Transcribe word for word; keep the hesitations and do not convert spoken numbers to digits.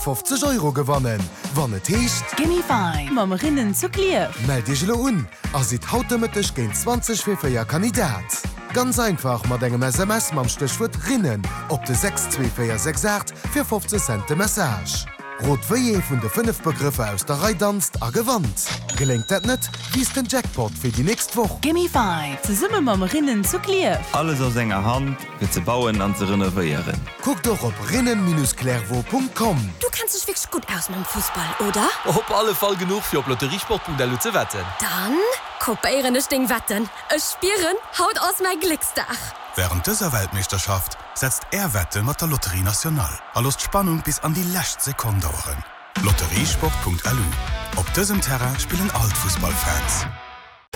fünfzig Euro gewonnen. Wann et heischt, Gimme five, Mam Rinnen zu Klief. meld dich lo un. Er sieht hautmëttech géint zwanzig fir fir Kandidat. Ganz einfach mat engem S M S mam Stichwort Rinnen op de sechs zwei vier sechs acht fir fünfzig Cent Message. Rot wie vun de fünf Begriffe aus der Reihe danst a gewandt. Gelingt dat net, wies den Jackpot fir die nächst Woche. Gimme five, ze summe Mam Rinnen zu Klief. Alles aus enger Hand wird ze bauen an ze renovieren. Guck doch op rinnen Clairvaux punkt com. Du kennst dich wirklich gut aus mit Fußball, oder? Op alle Fall genug für Lotteriesport punkt d e zu wetten. Dann kopieren ich den Wetten. Es spielen haut aus mein Glücksdach. Während dieser Weltmeisterschaft setzt er Wette mit der Lotterie National. Er lässt Spannung bis an die letzte Sekunde dauern. Lotteriesport punkt d e. Auf diesem Terrain spielen Altfußballfans.